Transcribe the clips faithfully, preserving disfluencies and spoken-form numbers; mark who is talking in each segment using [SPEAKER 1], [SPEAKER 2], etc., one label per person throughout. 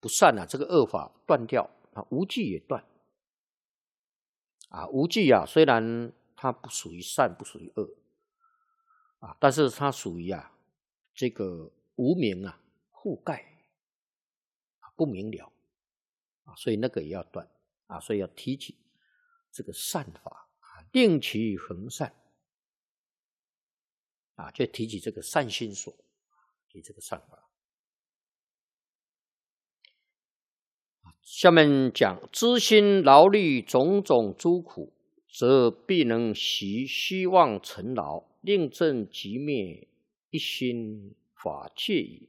[SPEAKER 1] 不善啊，这个恶法断掉啊，无记也断啊。无记啊，虽然它不属于善，不属于恶啊，但是它属于啊这个无明啊覆盖不明了啊，所以那个也要断啊，所以要提起这个善法啊，令其恒善啊，就提起这个善心所，提这个善法。下面讲知心劳力种种诸苦，则必能习虚妄尘劳，令正即灭，一心法界矣。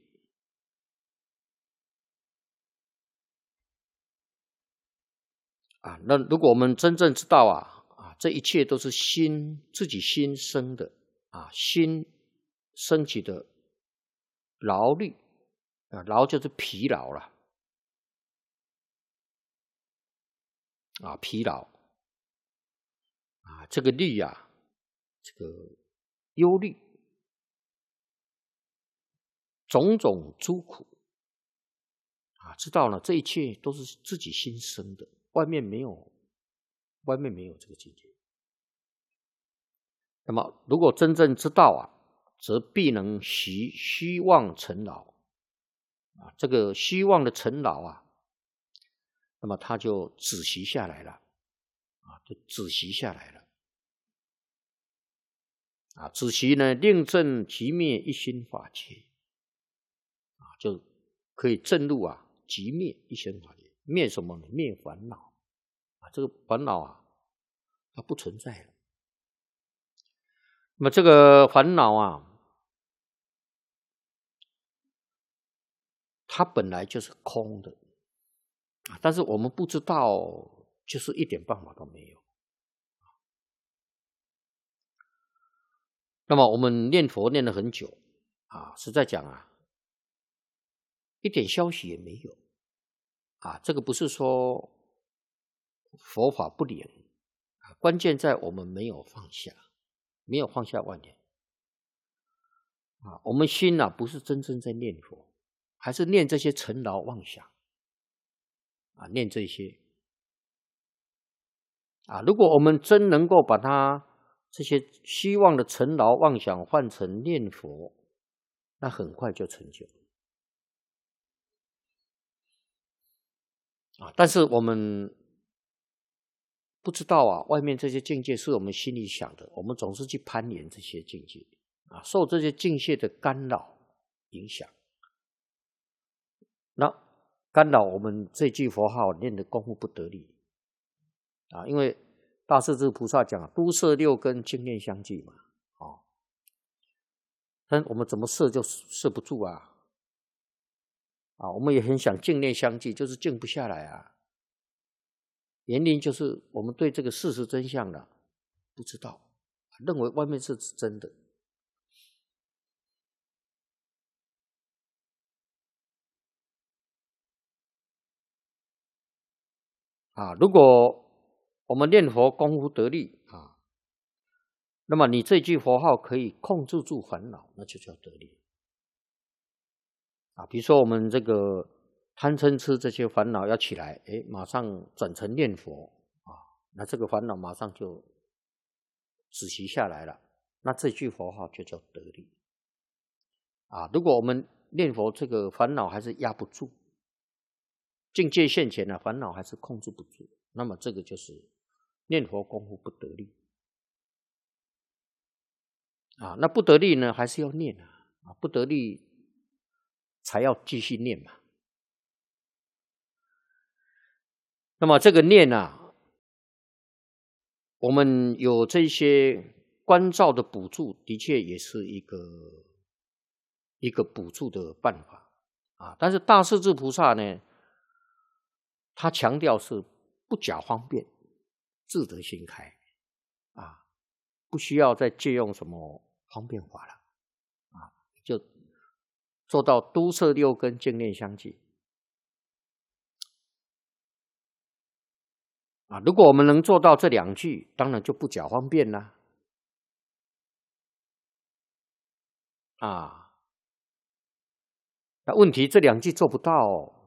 [SPEAKER 1] 啊，那如果我们真正知道啊，啊，这一切都是心自己心生的啊，心升起的劳力啊，劳就是疲劳了啊，疲劳啊，这个力啊，这个忧虑，种种诸苦啊，知道了这一切都是自己心生的，外面没有，外面没有这个境界。那么，如果真正知道啊，则必能习虚妄尘劳啊，这个虚妄的尘劳啊，那么他就止息下来了啊，就止息下来了啊，止息呢，令正即灭一心法界啊，就可以正入啊，即灭一心法界。灭什么呢？灭烦恼啊，这个烦恼啊，它不存在了。那么这个烦恼啊，它本来就是空的，但是我们不知道，就是一点办法都没有。那么我们念佛念了很久啊，实在讲啊，一点消息也没有啊。这个不是说佛法不灵啊，关键在我们没有放下，没有放下万念啊。我们心啊，不是真正在念佛，还是念这些尘劳妄想啊，念这些啊。如果我们真能够把它这些希望的尘劳妄想换成念佛，那很快就成就啊。但是我们不知道啊，外面这些境界是我们心里想的，我们总是去攀岩这些境界啊，受这些境界的干扰影响，那干扰我们这句佛号念的功夫不得力啊。因为大势至菩萨讲，都摄六根，净念相继嘛，哦，但我们怎么摄就摄不住啊，啊，我们也很想净念相继，就是静不下来啊。原因就是我们对这个事实真相呢不知道，认为外面是真的啊。如果我们念佛功夫得力啊，那么你这句佛号可以控制住烦恼，那就叫得力啊。比如说我们这个贪嗔痴这些烦恼要起来，诶，马上转成念佛啊，那这个烦恼马上就止息下来了，那这句佛号就叫得力啊。如果我们念佛这个烦恼还是压不住，境界现前了，烦恼还是控制不住，那么这个就是念佛功夫不得力啊。那不得力呢，还是要念啊，啊，不得力才要继续念嘛。那么这个念啊，我们有这些观照的补助，的确也是一个一个补助的办法啊。但是大势至菩萨呢，他强调是不假方便，自得心开啊，不需要再借用什么方便法了啊，就做到都摄六根，净念相继啊。如果我们能做到这两句，当然就不假方便啦啊。那问题这两句做不到